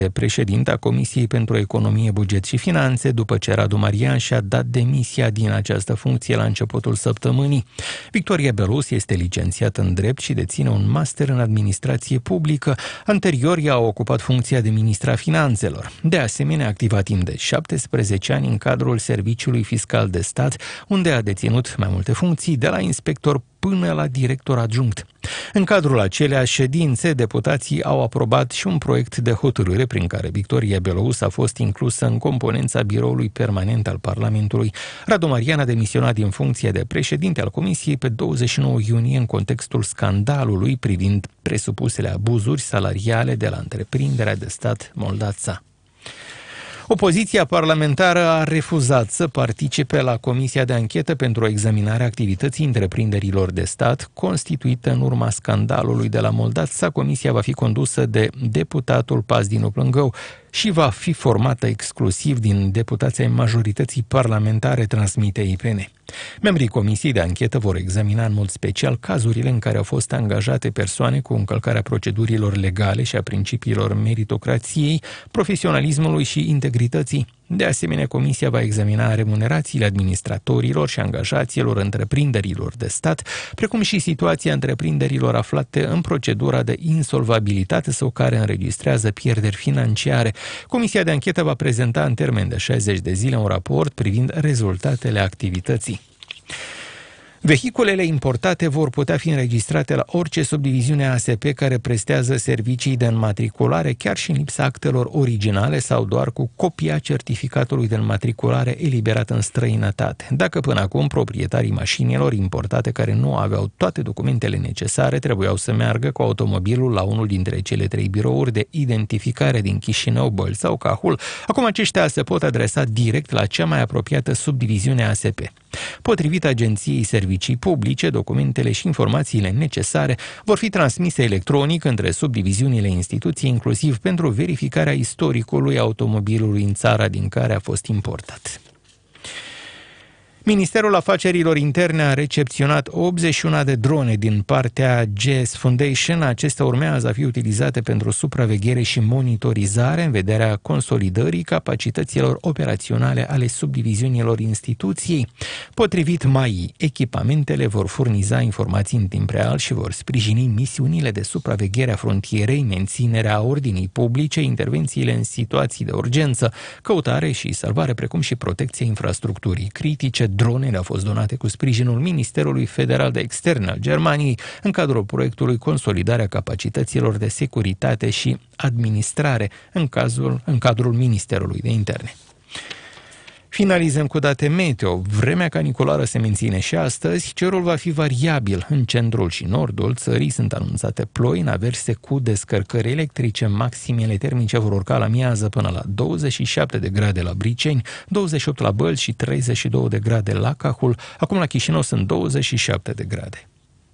președinte a Comisiei pentru Economie, Buget și Finanțe, după ce Radu Marian și-a dat demisia din această funcție la începutul săptămânii. Victoria Belus este licențiată în drept și deține un master în administrație publică. Anterior, ea a ocupat funcția de ministra finanțelor. De asemenea, a activat timp de 17 ani în cadrul Serviciului Fiscal de Stat, unde a deținut mai multe funcții, de la inspector până la director adjunct. În cadrul aceleași ședințe, deputații au aprobat și un proiect de hotărâre prin care Victoria Belous a fost inclusă în componența biroului permanent al Parlamentului. Radu Marian a demisionat din funcția de președinte al Comisiei pe 29 iunie în contextul scandalului privind presupusele abuzuri salariale de la întreprinderea de stat Moldața. Opoziția parlamentară a refuzat să participe la Comisia de Anchetă pentru examinarea activității întreprinderilor de stat constituită în urma scandalului de la Moldața. Comisia va fi condusă de deputatul Pazdinu Plângău și va fi formată exclusiv din deputații ai majorității parlamentare, transmite IPN. Membrii Comisiei de Anchetă vor examina în mod special cazurile în care au fost angajate persoane cu încălcarea procedurilor legale și a principiilor meritocrației, profesionalismului și integrității. De asemenea, Comisia va examina remunerațiile administratorilor și angajaților întreprinderilor de stat, precum și situația întreprinderilor aflate în procedura de insolvabilitate sau care înregistrează pierderi financiare. Comisia de anchetă va prezenta în termen de 60 de zile un raport privind rezultatele activității. Vehiculele importate vor putea fi înregistrate la orice subdiviziune ASP care prestează servicii de înmatriculare, chiar și în lipsa actelor originale sau doar cu copia certificatului de înmatriculare eliberat în străinătate. Dacă până acum proprietarii mașinilor importate care nu aveau toate documentele necesare trebuiau să meargă cu automobilul la unul dintre cele 3 birouri de identificare din Chișinău, Bălți sau Cahul, acum aceștia se pot adresa direct la cea mai apropiată subdiviziune ASP. Potrivit Agenției Servicii Publice, documentele și informațiile necesare vor fi transmise electronic între subdiviziunile instituției, inclusiv pentru verificarea istoricului automobilului în țara din care a fost importat. Ministerul Afacerilor Interne a recepționat 81 de drone din partea GS Foundation. Acestea urmează a fi utilizate pentru supraveghere și monitorizare în vederea consolidării capacităților operaționale ale subdiviziunilor instituției. Potrivit MAI, echipamentele vor furniza informații în timp real și vor sprijini misiunile de supraveghere a frontierei, menținerea ordinii publice, intervențiile în situații de urgență, căutare și salvare, precum și protecția infrastructurii critice. Dronele au fost donate cu sprijinul Ministerului Federal de Externe al Germaniei în cadrul proiectului Consolidarea capacităților de securitate și administrare în cadrul Ministerului de Interne. Finalizăm cu date meteo. Vremea caniculară se menține și astăzi. Cerul va fi variabil. În centrul și nordul țării sunt anunțate ploi în averse cu descărcări electrice. Maximele termice vor urca la miază până la 27 de grade la Briceni, 28 la Bălți și 32 de grade la Cahul. Acum la Chișinău sunt 27 de grade.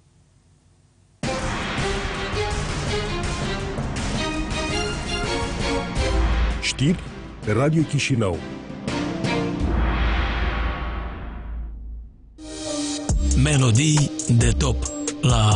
Știri pe Radio Chișinău. Melodii de top la